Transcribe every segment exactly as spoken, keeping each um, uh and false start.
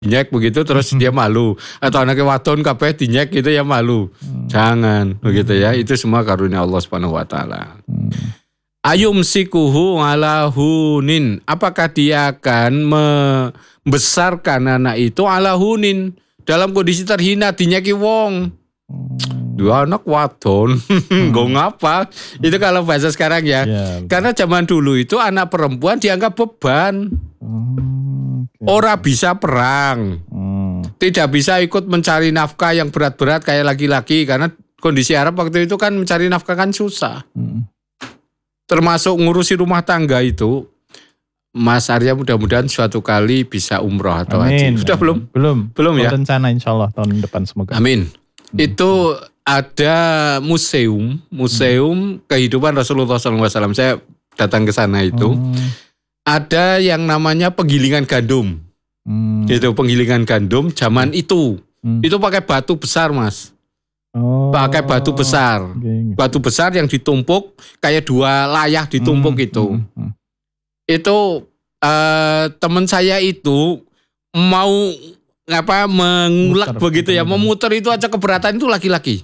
dinyek begitu terus dia malu. Atau anaknya wadon kabeh dinyek gitu ya malu. Hmm. Jangan begitu ya. Itu semua karunia Allah Subhanahu wa taala. Hmm. Ayumsikuhu ala hunin. Apakah dia akan membesarkan anak itu ala hunin dalam kondisi terhina dinyeki wong? Hmm. Dua anak wadon. Hmm. Gue ngapa? Itu kalau bahasa sekarang ya. ya Karena zaman dulu itu anak perempuan dianggap beban. Hmm. Okay. Ora bisa perang. Hmm. Tidak bisa ikut mencari nafkah yang berat-berat kayak laki-laki. Karena kondisi Arab waktu itu kan mencari nafkah kan susah. Hmm. Termasuk ngurusi rumah tangga itu, Mas Arya mudah-mudahan suatu kali bisa umroh atau haji. Sudah belum? Belum. Belum ya? Rencana insya Allah tahun depan semoga. Amin. Hmm. Itu ada museum, museum hmm. kehidupan Rasulullah shallallahu alaihi wasallam. Saya datang ke sana itu. Hmm. Ada yang namanya penggilingan gandum. Hmm. Itu penggilingan gandum zaman itu. Hmm. Itu pakai batu besar, Mas. Oh, pakai batu besar, okay. Batu besar yang ditumpuk kayak dua layah ditumpuk hmm, itu. Hmm, hmm. Itu uh, teman saya itu mau apa mengulek muter, begitu ya, memutar itu aja keberatan itu laki-laki.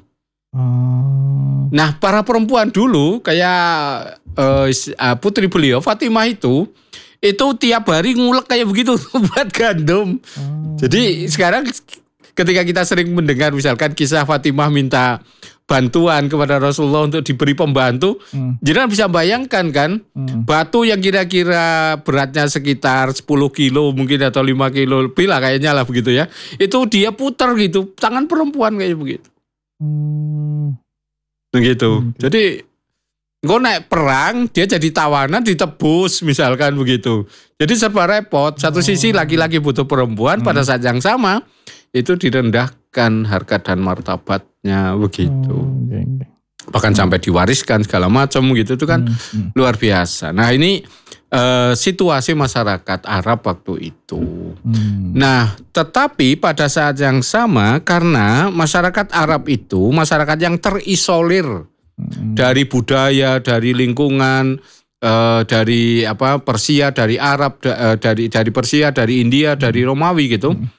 Hmm. Nah para perempuan dulu kayak uh, putri beliau Fatimah itu, itu tiap hari ngulek kayak begitu buat gandum. Hmm. Jadi sekarang ketika kita sering mendengar misalkan kisah Fatimah minta bantuan kepada Rasulullah untuk diberi pembantu, hmm. jadi bisa bayangkan kan, hmm. batu yang kira-kira beratnya sekitar sepuluh kilo mungkin atau lima kilo lebih lah kayaknya lah begitu ya. Itu dia putar gitu, tangan perempuan kayak begitu. Hmm. Begitu. Hmm. Jadi gue naik perang, dia jadi tawanan ditebus misalkan begitu. Jadi serba repot. Satu sisi laki-laki butuh perempuan, hmm. pada saat yang sama itu direndahkan harkat dan martabatnya begitu. Hmm, okay, okay. Bahkan hmm. sampai diwariskan segala macam gitu itu kan hmm, hmm. luar biasa. Nah ini uh, situasi masyarakat Arab waktu itu. Hmm. Nah tetapi pada saat yang sama karena masyarakat Arab itu masyarakat yang terisolir hmm. dari budaya, dari lingkungan, uh, dari apa Persia, dari Arab, da, uh, dari dari Persia, dari India, dari Romawi gitu. Hmm.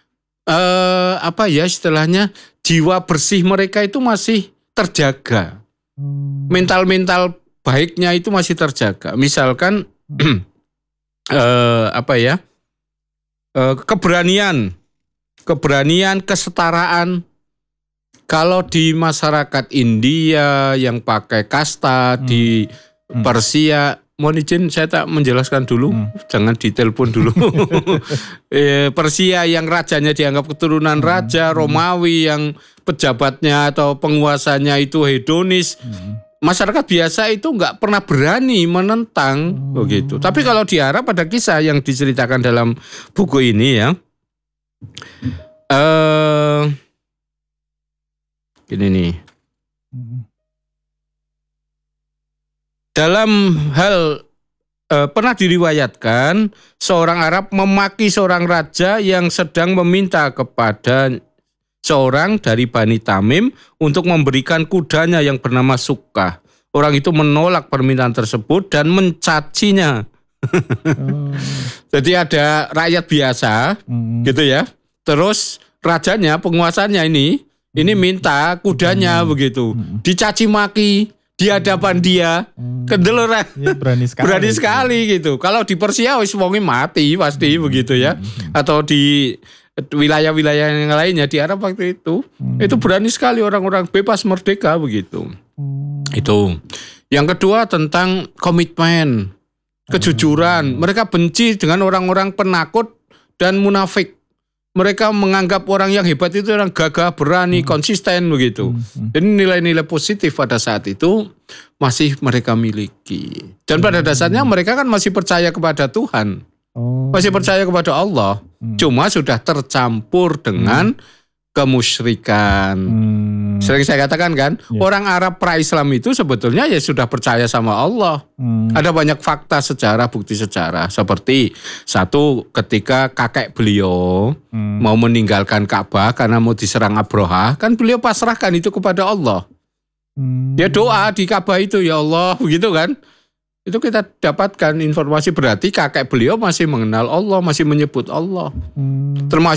Uh, apa ya istilahnya jiwa bersih mereka itu masih terjaga, hmm. mental-mental baiknya itu masih terjaga. Misalkan uh, apa ya uh, keberanian, keberanian, kesetaraan. Kalau di masyarakat India yang pakai kasta hmm. di hmm. Persia. Mohon izin saya tak menjelaskan dulu, hmm. jangan ditelepon dulu. e, Persia yang rajanya dianggap keturunan hmm. raja, Romawi yang pejabatnya atau penguasanya itu hedonis. Hmm. Masyarakat biasa itu nggak pernah berani menentang hmm. begitu. Tapi kalau di Arab ada kisah yang diceritakan dalam buku ini ya. Eh, ini nih. Hmm. Dalam hal eh, pernah diriwayatkan seorang Arab memaki seorang raja yang sedang meminta kepada seorang dari Bani Tamim untuk memberikan kudanya yang bernama Sukkah. Orang itu menolak permintaan tersebut dan mencacinya. hmm. Jadi ada rakyat biasa hmm. gitu ya. Terus rajanya, penguasanya ini ini minta kudanya hmm. begitu. Hmm. Dicaci maki di hadapan dia, hmm. kendeloran, ya, berani sekali, berani sekali gitu. Kalau di Persia wis wonge mati pasti hmm. begitu ya. Hmm. Atau di wilayah-wilayah yang lainnya di Arab waktu itu, hmm. itu berani sekali orang-orang bebas merdeka begitu. Hmm. Itu. Yang kedua tentang komitmen, kejujuran. Hmm. Mereka benci dengan orang-orang penakut dan munafik. Mereka menganggap orang yang hebat itu orang gagah, berani, hmm. konsisten begitu. Hmm. Jadi nilai-nilai positif pada saat itu masih mereka miliki. Dan pada dasarnya mereka kan masih percaya kepada Tuhan. Oh. Masih percaya kepada Allah. Hmm. Cuma sudah tercampur dengan hmm. kemusyrikan. Hmm. Sering saya katakan kan, yeah. orang Arab pra-Islam itu sebetulnya ya sudah percaya sama Allah. Hmm. Ada banyak fakta sejarah, bukti sejarah. Seperti satu ketika kakek beliau hmm. mau meninggalkan Ka'bah karena mau diserang Abraha, kan beliau pasrahkan itu kepada Allah. Hmm. Dia doa di Ka'bah itu, ya Allah, begitu kan. Itu kita dapatkan informasi berarti kakek beliau masih mengenal Allah, masih menyebut Allah. Hmm. Termasuk